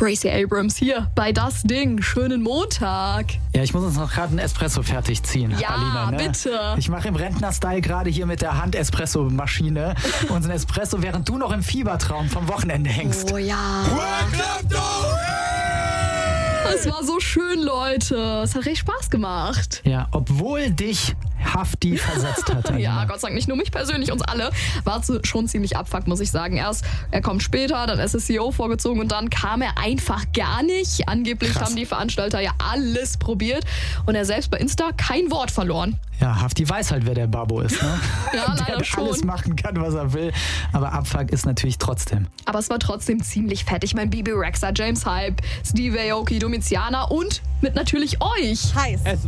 Gracie Abrams hier bei Das Ding. Schönen Montag. Ja, ich muss uns noch gerade einen Espresso fertig ziehen, Ja, Alina, ne? bitte. Ich mache im Rentner-Style gerade hier mit der Hand-Espresso-Maschine unseren Espresso, während du noch im Fiebertraum vom Wochenende hängst. Oh ja. Es war so schön, Leute. Es hat richtig Spaß gemacht. Ja, obwohl dich Hafti versetzt hat, Alina. Ja, Gott sei Dank nicht nur mich persönlich, uns alle. War schon ziemlich abfuckt, muss ich sagen. Erst, er kommt später, dann ist das CEO vorgezogen und dann kam er einfach gar nicht. Angeblich Krass. haben die Veranstalter ja alles probiert und er selbst bei Insta kein Wort verloren. Ja, Hafti weiß halt, wer der Babbo ist, ne? Ja, der leider schon. alles machen kann, was er will. Aber Abfuck ist natürlich trotzdem. Aber es war trotzdem ziemlich fett. Ich meine, Bibi Rexha, James Hype, Steve Aoki, Domiziana und mit natürlich euch. Heiß.